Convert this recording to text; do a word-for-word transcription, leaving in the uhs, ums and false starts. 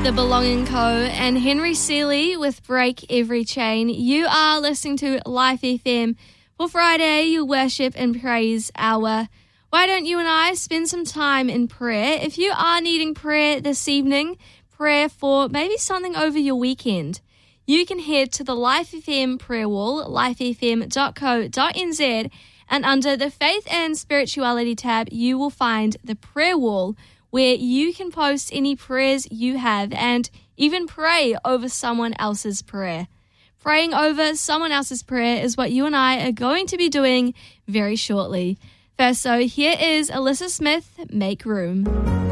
The Belonging Co. and Henry Seeley with Break Every Chain. You are listening to Life F M for Friday, your worship and praise hour. Why don't you and I spend some time in prayer? If you are needing prayer this evening, prayer for maybe something over your weekend, you can head to the Life F M prayer wall, life f m dot co dot n z, and under the Faith and Spirituality tab, you will find the prayer wall, where you can post any prayers you have and even pray over someone else's prayer. Praying over someone else's prayer is what you and I are going to be doing very shortly. First, so here is Alyssa Smith, Make Room.